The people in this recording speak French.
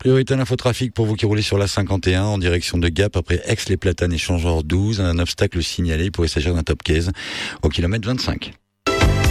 Priorité à l'infotrafic pour vous qui roulez sur la 51 en direction de Gap après Aix-les-Platanes échangeur 12. Un obstacle signalé, il pourrait s'agir d'un top case au kilomètre 25.